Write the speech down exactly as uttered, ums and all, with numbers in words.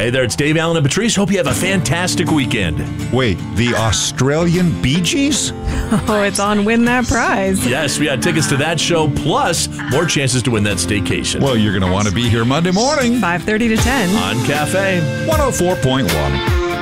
Hey there, it's Dave Allen and Patrice. Hope you have a fantastic weekend. Wait, the Australian Bee Gees? Oh, it's on Win That Prize. Yes, we got tickets to that show, plus more chances to win that staycation. Well, you're going to want to be here Monday morning. five thirty to ten. On Cafe one oh four point one.